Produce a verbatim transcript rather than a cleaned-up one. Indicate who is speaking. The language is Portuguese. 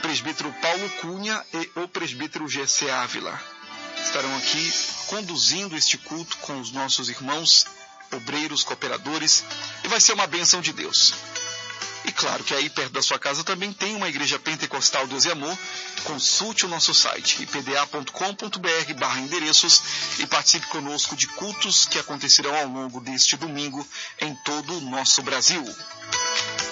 Speaker 1: presbítero Paulo Cunha e o presbítero G C Ávila. Estarão aqui conduzindo este culto com os nossos irmãos, obreiros, cooperadores, e vai ser uma bênção de Deus. E claro que aí perto da sua casa também tem uma igreja pentecostal Deus e Amor. Consulte o nosso site, i p d a ponto com ponto b r barra endereços, e participe conosco de cultos que acontecerão ao longo deste domingo em todo o nosso Brasil.